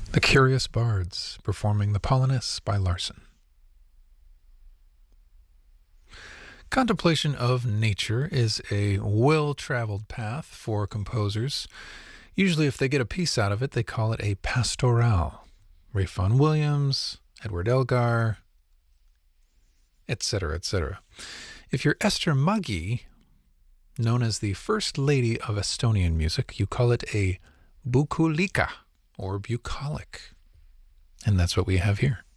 The Curious Bards performing the Polonus by Larson. Contemplation of nature is a well-traveled path for composers. Usually if they get a piece out of it, they call it a pastoral. Ralph Vaughan Williams, Edward Elgar, etc., etc. If you're Esther Maggi, known as the First Lady of Estonian music, you call it a bukulika, or bucolic. And that's what we have here.